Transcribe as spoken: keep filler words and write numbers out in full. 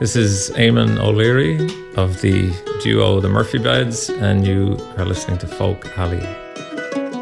This is Eamon O'Leary of the duo The Murphy Beds, and you are listening to Folk Alley.